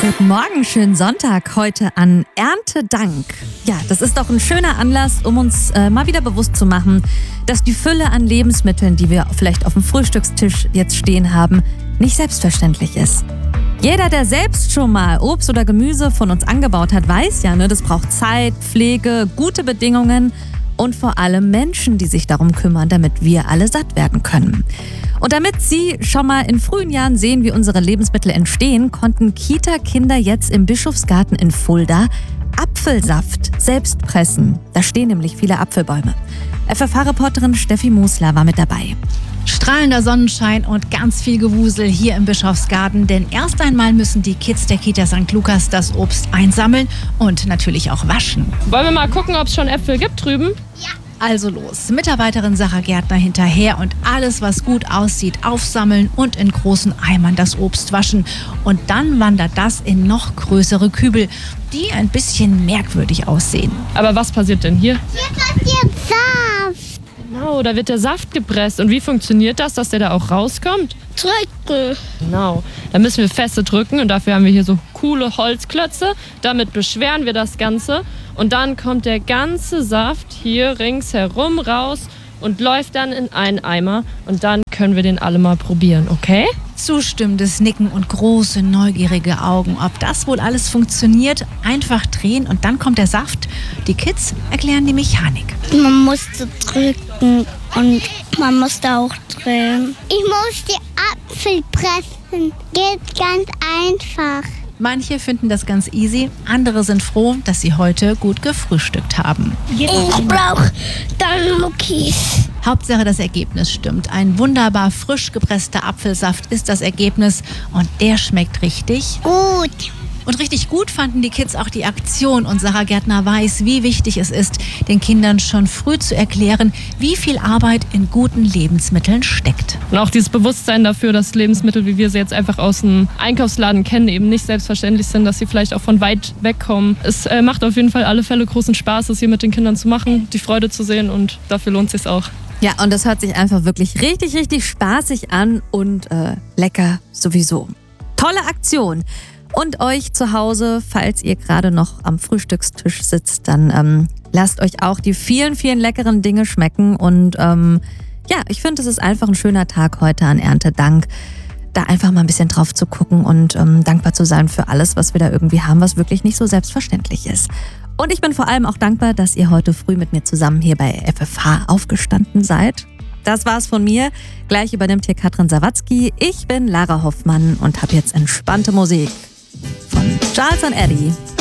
Guten Morgen, schönen Sonntag heute an Erntedank. Ja, das ist doch ein schöner Anlass, um uns mal wieder bewusst zu machen, dass die Fülle an Lebensmitteln, die wir vielleicht auf dem Frühstückstisch jetzt stehen haben, nicht selbstverständlich ist. Jeder, der selbst schon mal Obst oder Gemüse von uns angebaut hat, weiß ja, das braucht Zeit, Pflege, gute Bedingungen und vor allem Menschen, die sich darum kümmern, damit wir alle satt werden können. Und damit Sie schon mal in frühen Jahren sehen, wie unsere Lebensmittel entstehen, konnten Kita-Kinder jetzt im Bischofsgarten in Fulda Apfelsaft selbst pressen. Da stehen nämlich viele Apfelbäume. FFH-Reporterin Steffi Musler war mit dabei. Strahlender Sonnenschein und ganz viel Gewusel hier im Bischofsgarten, denn erst einmal müssen die Kids der Kita St. Lukas das Obst einsammeln und natürlich auch waschen. Wollen wir mal gucken, ob es schon Äpfel gibt drüben? Ja. Also los, Mitarbeiterin Sarah Gärtner hinterher und alles, was gut aussieht, aufsammeln und in großen Eimern das Obst waschen. Und dann wandert das in noch größere Kübel, die ein bisschen merkwürdig aussehen. Aber was passiert denn hier? Hier passiert Saft. Genau, da wird der Saft gepresst. Und wie funktioniert das, dass der da auch rauskommt? Drücken. Genau, da müssen wir feste drücken und dafür haben wir hier so coole Holzklötze. Damit beschweren wir das Ganze und dann kommt der ganze Saft hier ringsherum raus und läuft dann in einen Eimer und dann können wir den alle mal probieren, okay? Zustimmendes Nicken und große, neugierige Augen. Ob das wohl alles funktioniert? Einfach drehen und dann kommt der Saft. Die Kids erklären die Mechanik. Man musste drücken und man musste auch drehen. Ich muss die Apfel pressen. Geht ganz einfach. Manche finden das ganz easy, andere sind froh, dass sie heute gut gefrühstückt haben. Ich brauche dann Cookies. Hauptsache das Ergebnis stimmt. Ein wunderbar frisch gepresster Apfelsaft ist das Ergebnis und der schmeckt richtig Gut. Und richtig gut fanden die Kids auch die Aktion und Sarah Gärtner weiß, wie wichtig es ist, den Kindern schon früh zu erklären, wie viel Arbeit in guten Lebensmitteln steckt. Und auch dieses Bewusstsein dafür, dass Lebensmittel, wie wir sie jetzt einfach aus dem Einkaufsladen kennen, eben nicht selbstverständlich sind, dass sie vielleicht auch von weit weg kommen. Es macht auf jeden Fall alle Fälle großen Spaß, es hier mit den Kindern zu machen, die Freude zu sehen und dafür lohnt es sich auch. Ja, und das hört sich einfach wirklich richtig, richtig spaßig an und lecker sowieso. Tolle Aktion. Und euch zu Hause, falls ihr gerade noch am Frühstückstisch sitzt, dann lasst euch auch die vielen, vielen leckeren Dinge schmecken. Und ich finde, es ist einfach ein schöner Tag heute an Erntedank, da einfach mal ein bisschen drauf zu gucken und dankbar zu sein für alles, was wir da irgendwie haben, was wirklich nicht so selbstverständlich ist. Und ich bin vor allem auch dankbar, dass ihr heute früh mit mir zusammen hier bei FFH aufgestanden seid. Das war's von mir. Gleich übernimmt hier Katrin Sawatzki. Ich bin Lara Hoffmann und habe jetzt entspannte Musik von Charles & Eddie.